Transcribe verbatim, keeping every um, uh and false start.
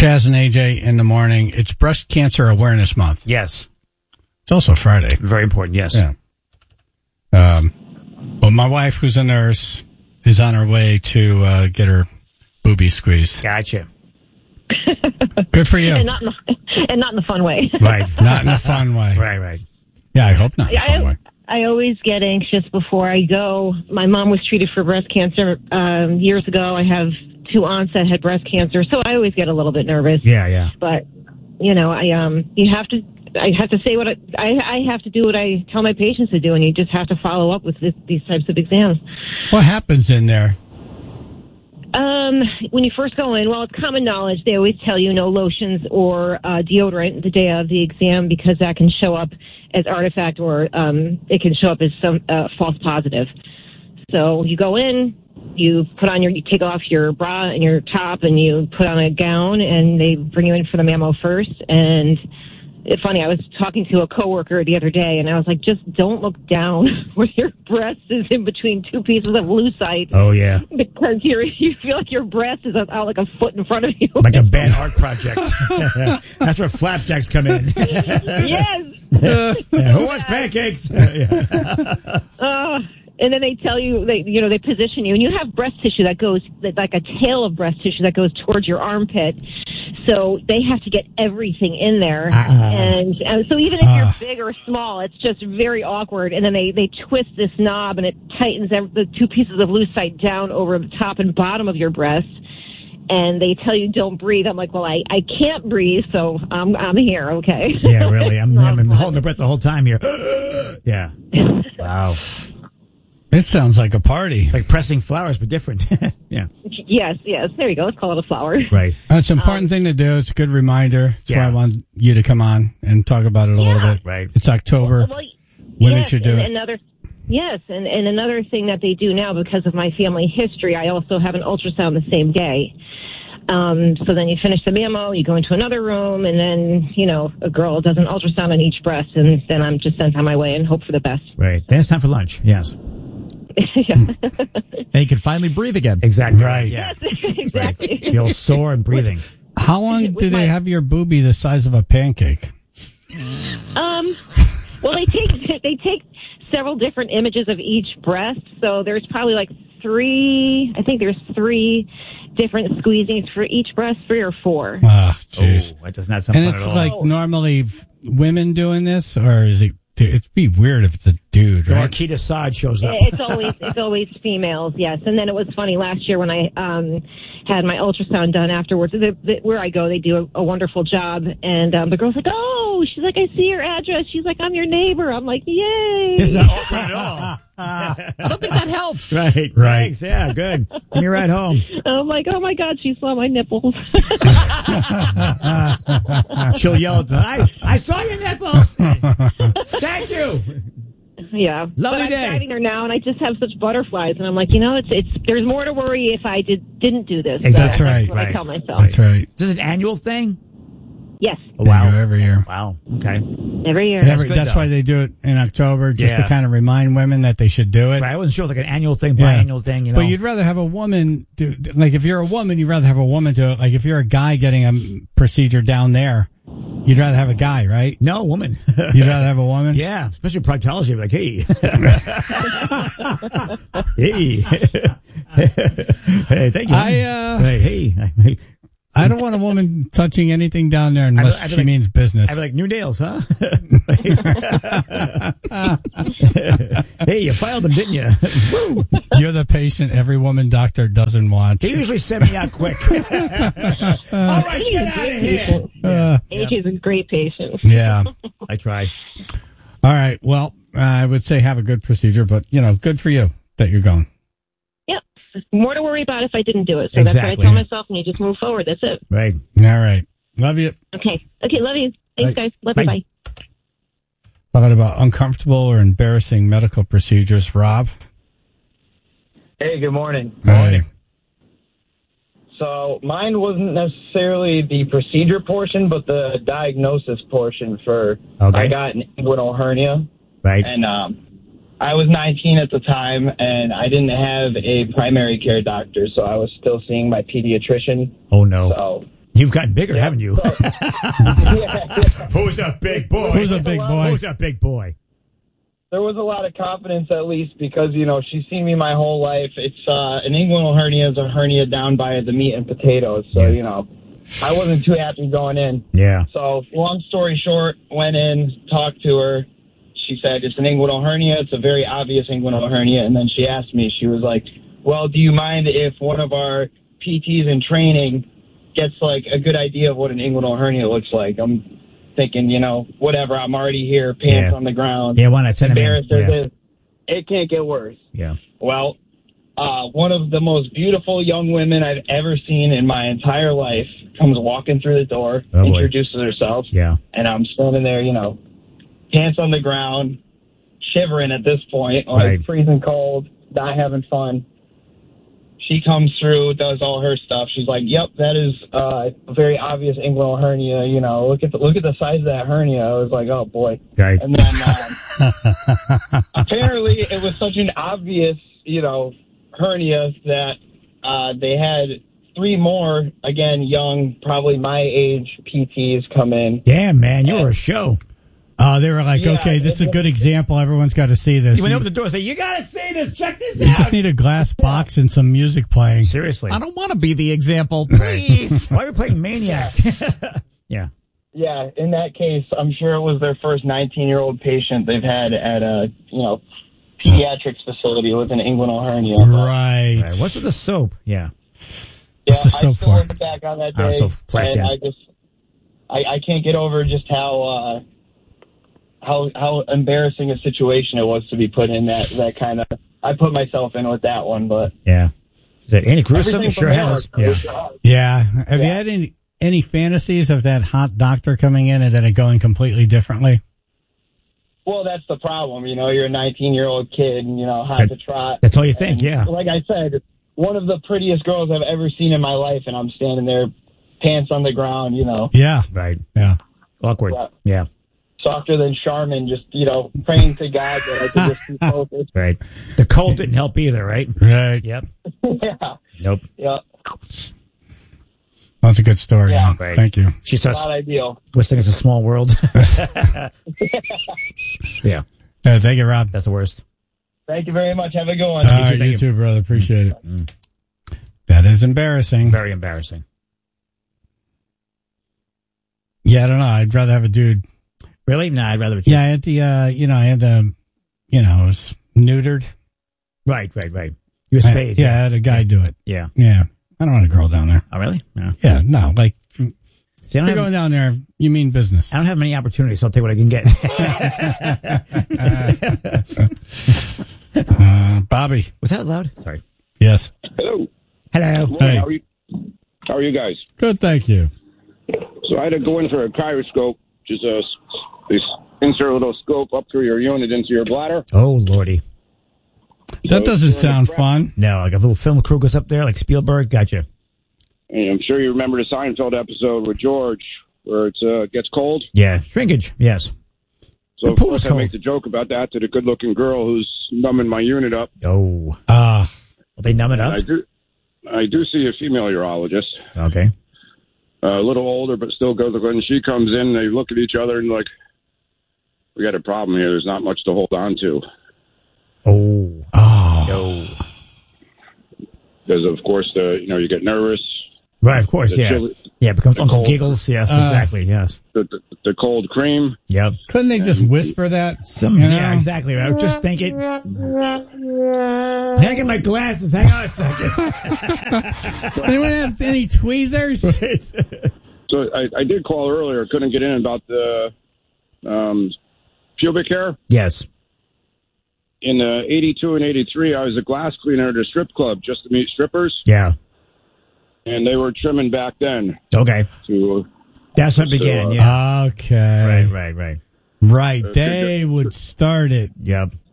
Chaz and A J in the morning. It's Breast Cancer Awareness Month. Yes. It's also Friday. Very important, yes. Yeah. Um, well, my wife, who's a nurse, is on her way to uh, get her boobies squeezed. Gotcha. Good for you. And not in the, and not in the fun way. Right. Not in a fun way. Right, right. Yeah, I hope not in a fun I, way. I always get anxious before I go. My mom was treated for breast cancer um, years ago. I have two aunts that had breast cancer, so I always get a little bit nervous. Yeah, yeah. But, you know, I um, you have to... I have to say what I, I, I have to do what I tell my patients to do, and you just have to follow up with this, these types of exams. What happens in there? Um, when you first go in, well, it's common knowledge. They always tell you no lotions or uh, deodorant the day of the exam because that can show up as artifact or um, it can show up as some uh, false positive. So you go in, you put on your, you take off your bra and your top, and you put on a gown, and they bring you in for the mammo first. And it's funny, I was talking to a coworker the other day, and I was like, just don't look down where your breast is in between two pieces of lucite. Oh, yeah. Because you're, you feel like your breast is out like a foot in front of you. Like a bad art project. That's where flapjacks come in. Yes. Yeah, who wants pancakes? uh, and then they tell you, they, you know, they position you, and you have breast tissue that goes, like a tail of breast tissue that goes towards your armpit. So they have to get everything in there. Uh, and, and so even if uh, you're big or small, it's just very awkward. And then they, they twist this knob, and it tightens every, the two pieces of lucite down over the top and bottom of your breast. And they tell you don't breathe. I'm like, well, I, I can't breathe, so I'm I'm here, okay? Yeah, really. I'm, I'm holding my breath the whole time here. Yeah. Wow. It sounds like a party. Like pressing flowers, but different. Yeah. Yes, yes. There you go. Let's call it a flower. Right. That's an important um, thing to do. It's a good reminder. That's yeah. why I want you to come on and talk about it a yeah. little bit. Right. It's October. Well, well, Women yes, should do and it. Another, yes, and, and another thing that they do now, because of my family history, I also have an ultrasound the same day. Um, so then you finish the mammo, you go into another room, and then, you know, a girl does an ultrasound on each breast, and then I'm just sent on my way and hope for the best. Right. Then it's time for lunch. Yes. Yeah. And you can finally breathe again. Exactly. Right. Yeah. Yes, exactly. Right. You'll sore and breathing. How long do my, they have your boobie the size of a pancake? Um, well, they take they take several different images of each breast, so there's probably like three. I think there's three different squeezings for each breast, three or four. Ah, jeez. Oh, that does not sound and fun it's at all. like normally f- women doing this, or is it? It'd be weird if it's a dude, right? Or Keita Saad shows up. It's always it's always females, yes. And then it was funny last year when I um had my ultrasound done afterwards. The, the, where I go, they do a, a wonderful job. And um, the girl's like, "Oh," she's like, "I see your address." She's like, "I'm your neighbor." I'm like, "Yay!" This is not awkward at all. I don't think that helps. Right, right. Thanks. Yeah, good. Give me a ride home. I'm like, "Oh my God, she saw my nipples." She'll yell at me, I, I saw your nipples. Thank you. Yeah, Lovely but I'm day. guiding her now, and I just have such butterflies, and I'm like, you know, it's it's. There's more to worry if I did didn't do this. Exactly. That's right. That's what right. I tell myself. That's right. Is this an annual thing? Yes, Oh, wow. They go every year. Wow. Okay. every year. Every- good, that's though. why they do it in October, just Yeah. to kind of remind women that they should do it. Right. I wasn't sure it was like an annual thing, Yeah. biannual thing, you know. But you'd rather have a woman do, like if you're a woman, you'd rather have a woman do it. Like if you're a guy getting a procedure down there, you'd rather have a guy, right? No, woman. You'd rather have a woman? Yeah, especially proctology. Like, hey. Hey. Hey, thank you. I, uh, hey, hey. I don't want a woman touching anything down there unless I'd be she like- means business. I'd be like, new nails, huh? Hey, you filed them, didn't you? Woo. You're the patient every woman doctor doesn't want. They usually send me out quick. All right, get out of here. Uh, A J's a great patient. yeah. I try. All right. Well, I would say have a good procedure, but, you know, good for you that you're going. Yep. More to worry about if I didn't do it. So Exactly. that's what I tell myself, and you just move forward. That's it. Right. All right. Love you. Okay. Okay. Love you. Thanks, Bye. guys. Love Bye. you. Bye. Talking about uncomfortable or embarrassing medical procedures. Rob? Hey, good morning. Hey. So mine wasn't necessarily the procedure portion, but the diagnosis portion for Okay. I got an inguinal hernia. Right. And um, I was nineteen at the time, and I didn't have a primary care doctor, so I was still seeing my pediatrician. Oh, no. So You've gotten bigger, haven't you? So, yeah, yeah. Who's a big boy? Who's a big boy? Who's a big boy? There was a lot of confidence, at least, because, you know, she's seen me my whole life. It's uh, an inguinal hernia is a hernia down by the meat and potatoes. So, Yeah. you know, I wasn't too happy going in. Yeah. So, long story short, went in, talked to her. She said, it's an inguinal hernia. It's a very obvious inguinal hernia. And then she asked me, she was like, well, do you mind if one of our P Ts in training gets, like, a good idea of what an inguinal hernia looks like? I'm thinking, you know, whatever, I'm already here, pants Yeah. on the ground. Yeah, why not send him in? Embarrassed Yeah. as is. It can't get worse. Yeah. Well, uh, one of the most beautiful young women I've ever seen in my entire life comes walking through the door, Oh, boy. introduces herself, Yeah. and I'm standing there, you know, pants on the ground, shivering at this point, like Right. freezing cold, not having fun. She comes through, does all her stuff. She's like, "Yep, that is uh, a very obvious inguinal hernia. You know, look at the look at the size of that hernia." I was like, "Oh boy!" Right. And then um, apparently, it was such an obvious, you know, hernia that uh, they had three more, again, young, probably my age P Ts come in. Damn, man, you were a show. Oh, they were like, Yeah, okay, this is a it- good example. Everyone's got to see this. You went You, over the door and said, you got to see this. Check this you out. just need a glass box and some music playing. Seriously. I don't want to be the example, please. Why are we playing Maniac? Yeah. Yeah, in that case, I'm sure it was their first nineteen-year-old patient they've had at a, you know, pediatrics facility with an inguinal hernia. But, Right. Right. What's with the soap? Yeah. yeah, What's the I soap still for? look back on that Oh, day, so flash and dance. I just, I, I can't get over just how, uh, how, how embarrassing a situation it was to be put in that, that kind of, I put myself in with that one, but. Yeah. Is that Andy gruesome? everything It sure from there has. was- Yeah. Yeah. Have you Yeah. had any any fantasies of that hot doctor coming in and then it going completely differently? Well, that's the problem. You know, you're a nineteen-year-old kid and, you know, hot That- to trot. That's all you think, And yeah. Like I said, one of the prettiest girls I've ever seen in my life, and I'm standing there, pants on the ground, you know, Yeah. Right. Yeah. Awkward. Yeah. Yeah. softer than Charmin, just, you know, praying to God that I could just be focused. Right. The cold didn't help either, right? Right. Yep. yeah. Nope. Yeah. That's a good story. Yeah. Huh? Right. Thank you. She starts Not ideal. whistling It's a Small World. Yeah. Yeah, thank you, Rob. That's the worst. Thank you very much. Have a good one. All right, too, thank you you. too, brother. Appreciate it. Mm. That is embarrassing. Very embarrassing. Yeah, I don't know. I'd rather have a dude. Really? No, I'd rather. Yeah, I had the, uh, you know, I had the, you know, I was neutered. Right, right, right. You were I- spayed. yeah, I had a guy do it. Yeah. Yeah. I don't want a girl down there. Oh, really? No. Yeah, no. Like, if See, I don't, you're have, going down there, you mean business. I don't have many opportunities, so I'll take what I can get. Uh, Bobby. Was that loud? Sorry. Yes. Hello. Hello. Hey. How are you? How are you guys? Good, thank you. So I had to go in for a gyroscope, which is a they insert a little scope up through your unit into your bladder. Oh, Lordy. That So doesn't during the sound prep- fun. No, like a little film crew goes up there, like Spielberg. Gotcha. And I'm sure you remember the Seinfeld episode with George, where it uh, gets cold. Yeah. Shrinkage. Yes. So The of pool course is I make cold. the joke about that to the good-looking girl who's numbing my unit up. Oh. Ah. Will they numb it And up? I do, I do see a female urologist, Okay. uh, a little older but still good looking. She comes in, they look at each other and like, we got a problem here. There's not much to hold on to. Oh. Oh. No. Because of course, uh, you know, you get nervous. Right, of course, The yeah. chili- Yeah, becomes the Uncle cold- Giggles. Yes, Uh, exactly. Yes. The, the, the cold cream. Yep. Couldn't they just whisper that? Some, You know? Yeah, exactly. I was just thinking. Hang on my glasses. Hang on a second. Anyone have any tweezers? So I, I did call earlier. Couldn't get in about the um, pubic hair. Yes. In uh, eighty-two and eighty-three, I was a glass cleaner at a strip club just to meet strippers, Yeah. and they were trimming back then. Okay. To That's what So, began. uh, Yeah. Okay. Right. Right. Right. Right. They would start it. Yep.